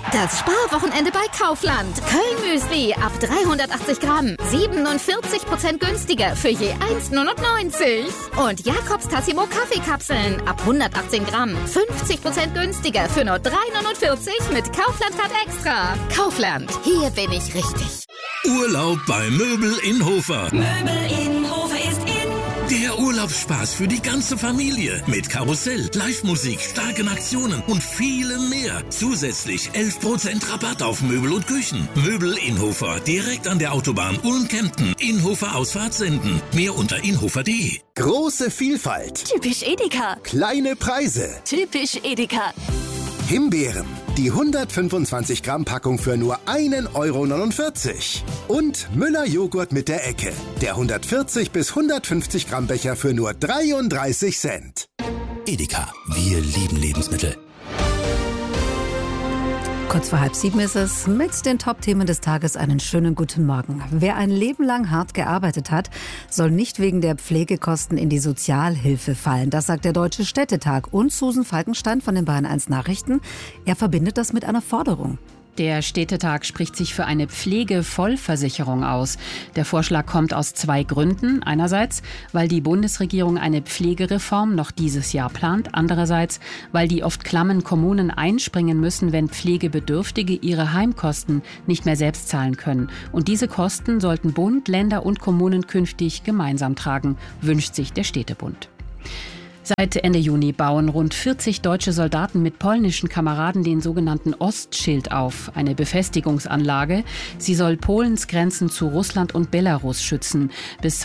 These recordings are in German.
Das Sparwochenende bei Kaufland. Köln-Müsli ab 380 Gramm. 47% günstiger für je 1,99. Und Jakobs Tassimo Kaffeekapseln ab 118 Gramm. 50% günstiger für nur 3,49 mit Kaufland-Card extra. Kaufland, hier bin ich richtig. Urlaub bei Möbel in Hofer. Möbel in Hofer ist in. Der Urlaubsspaß für die ganze Familie. Mit Karussell, Live-Musik, starken Aktionen und vielem mehr. Zusätzlich 11% Rabatt auf Möbel und Küchen. Möbel in Hofer, direkt an der Autobahn Ulm-Kempten. Inhofer Ausfahrt senden. Mehr unter inhofer.de. Große Vielfalt. Typisch Edeka. Kleine Preise. Typisch Edeka. Himbeeren. Die 125 Gramm Packung für nur 1,49 €. Und Müller Joghurt mit der Ecke. Der 140 bis 150 Gramm Becher für nur 33 Cent. Edeka, wir lieben Lebensmittel. Kurz vor 6:30 ist es. Mit den Top-Themen des Tages einen schönen guten Morgen. Wer ein Leben lang hart gearbeitet hat, soll nicht wegen der Pflegekosten in die Sozialhilfe fallen. Das sagt der Deutsche Städtetag und Susan Falkenstein von den Bayern 1 Nachrichten. Er verbindet das mit einer Forderung. Der Städtetag spricht sich für eine Pflegevollversicherung aus. Der Vorschlag kommt aus 2 Gründen. Einerseits, weil die Bundesregierung eine Pflegereform noch dieses Jahr plant. Andererseits, weil die oft klammen Kommunen einspringen müssen, wenn Pflegebedürftige ihre Heimkosten nicht mehr selbst zahlen können. Und diese Kosten sollten Bund, Länder und Kommunen künftig gemeinsam tragen, wünscht sich der Städtebund. Seit Ende Juni bauen rund 40 deutsche Soldaten mit polnischen Kameraden den sogenannten Ostschild auf, eine Befestigungsanlage. Sie soll Polens Grenzen zu Russland und Belarus schützen. Bis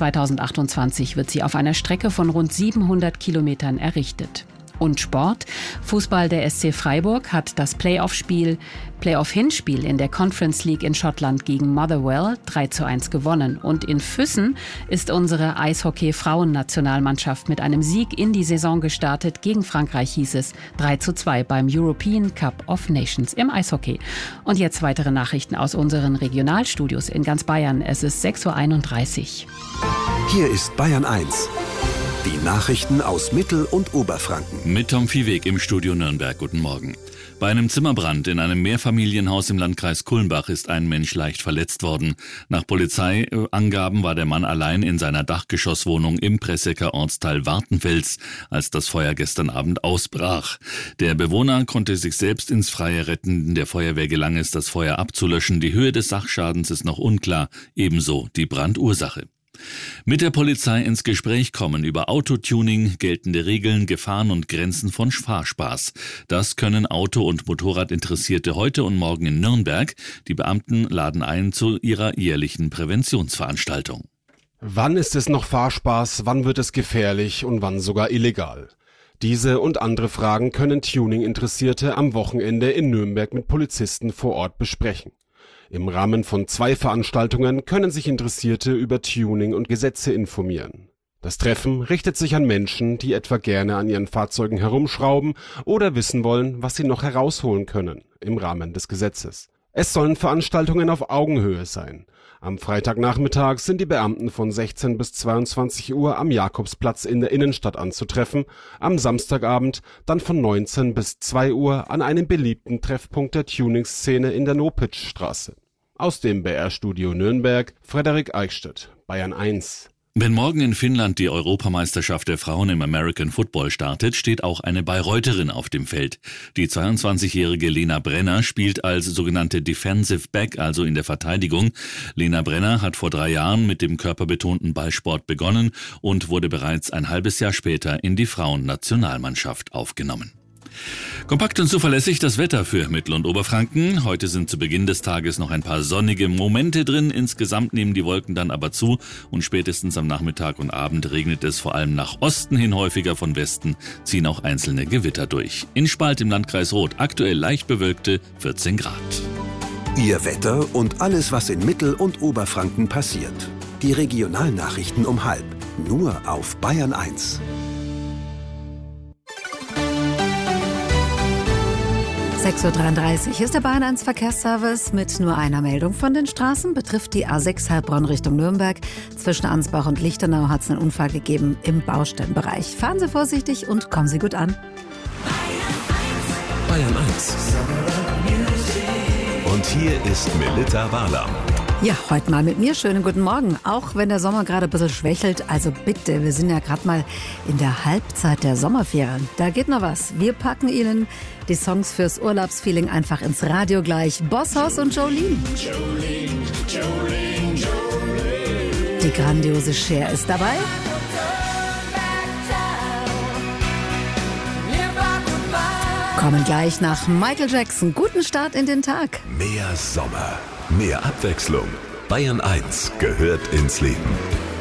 2028 wird sie auf einer Strecke von rund 700 Kilometern errichtet. Und Sport. Fußball, der SC Freiburg hat das Playoff-Hinspiel in der Conference League in Schottland gegen Motherwell 3:1 gewonnen. Und in Füssen ist unsere Eishockey-Frauennationalmannschaft mit einem Sieg in die Saison gestartet. Gegen Frankreich hieß es 3:2 beim European Cup of Nations im Eishockey. Und jetzt weitere Nachrichten aus unseren Regionalstudios in ganz Bayern. Es ist 6:31 Uhr. Hier ist Bayern 1. Die Nachrichten aus Mittel- und Oberfranken. Mit Tom Viehweg im Studio Nürnberg. Guten Morgen. Bei einem Zimmerbrand in einem Mehrfamilienhaus im Landkreis Kulmbach ist ein Mensch leicht verletzt worden. Nach Polizeiangaben war der Mann allein in seiner Dachgeschosswohnung im Pressecker Ortsteil Wartenfels, als das Feuer gestern Abend ausbrach. Der Bewohner konnte sich selbst ins Freie retten. Der Feuerwehr gelang es, das Feuer abzulöschen. Die Höhe des Sachschadens ist noch unklar, ebenso die Brandursache. Mit der Polizei ins Gespräch kommen über Autotuning, geltende Regeln, Gefahren und Grenzen von Fahrspaß. Das können Auto- und Motorradinteressierte heute und morgen in Nürnberg. Die Beamten laden ein zu ihrer jährlichen Präventionsveranstaltung. Wann ist es noch Fahrspaß, wann wird es gefährlich und wann sogar illegal? Diese und andere Fragen können Tuning-Interessierte am Wochenende in Nürnberg mit Polizisten vor Ort besprechen. Im Rahmen von 2 Veranstaltungen können sich Interessierte über Tuning und Gesetze informieren. Das Treffen richtet sich an Menschen, die etwa gerne an ihren Fahrzeugen herumschrauben oder wissen wollen, was sie noch herausholen können im Rahmen des Gesetzes. Es sollen Veranstaltungen auf Augenhöhe sein. Am Freitagnachmittag sind die Beamten von 16 bis 22 Uhr am Jakobsplatz in der Innenstadt anzutreffen, am Samstagabend dann von 19 bis 2 Uhr an einem beliebten Treffpunkt der Tuning-Szene in der Nopitzstraße. Aus dem BR-Studio Nürnberg, Frederik Eichstädt, Bayern 1. Wenn morgen in Finnland die Europameisterschaft der Frauen im American Football startet, steht auch eine Bayreutherin auf dem Feld. Die 22-jährige Lena Brenner spielt als sogenannte Defensive Back, also in der Verteidigung. Lena Brenner hat vor 3 Jahren mit dem körperbetonten Ballsport begonnen und wurde bereits ein halbes Jahr später in die Frauennationalmannschaft aufgenommen. Kompakt und zuverlässig das Wetter für Mittel- und Oberfranken. Heute sind zu Beginn des Tages noch ein paar sonnige Momente drin. Insgesamt nehmen die Wolken dann aber zu und spätestens am Nachmittag und Abend regnet es vor allem nach Osten hin häufiger, von Westen ziehen auch einzelne Gewitter durch. In Spalt im Landkreis Roth aktuell leicht bewölkte 14 Grad. Ihr Wetter und alles, was in Mittel- und Oberfranken passiert. Die Regionalnachrichten um 12:30. Nur auf Bayern 1. 6:33 Uhr. Hier ist der Bayern 1 Verkehrsservice mit nur einer Meldung von den Straßen. Betrifft die A6 Heilbronn Richtung Nürnberg. Zwischen Ansbach und Lichtenau hat es einen Unfall gegeben im Baustellenbereich. Fahren Sie vorsichtig und kommen Sie gut an. Bayern 1. Und hier ist Melitta Walam. Ja, heute mal mit mir. Schönen guten Morgen. Auch wenn der Sommer gerade ein bisschen schwächelt, also bitte, wir sind ja gerade mal in der Halbzeit der Sommerferien. Da geht noch was. Wir packen Ihnen die Songs fürs Urlaubsfeeling einfach ins Radio gleich. Boss Hoss und Jolene. Die grandiose Cher ist dabei. Kommen gleich nach Michael Jackson. Guten Start in den Tag. Mehr Sommer, mehr Abwechslung. Bayern 1 gehört ins Leben.